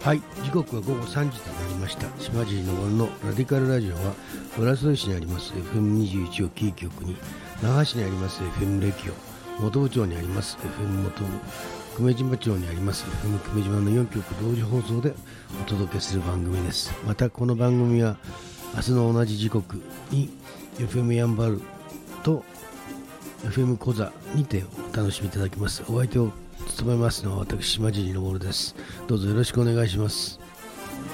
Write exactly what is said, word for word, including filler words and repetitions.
はい、時刻はごごさんじとなりました。島尻の森のラディカルラジオは浦添市にあります エフエムにじゅういち をキー局に、那覇市にあります エフエム レキオ、本部町にあります エフエム 元部、久米島町にあります エフエム 久米島のよん局同時放送でお届けする番組です。またこの番組は明日の同じ時刻に エフエム やんばると エフエム コザにてお楽しみいただきます。お相手を務めますのは私島尻の森です。どうぞよろしくお願いします。